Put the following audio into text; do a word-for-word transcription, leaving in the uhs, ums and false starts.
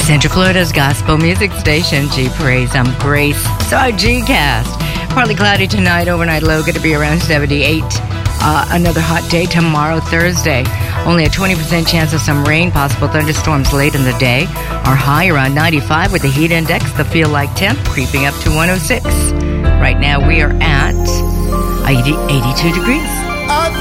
Central Florida's gospel music station, G Praise. I'm Grace. So our G-Cast. Partly cloudy tonight, overnight low going to be around seventy-eight. Uh, another hot day tomorrow, Thursday. Only a twenty percent chance of some rain, possible thunderstorms late in the day. Our high around ninety-five with the heat index, the feel like temp creeping up to one oh six. Right now we are at eighty, eighty-two degrees.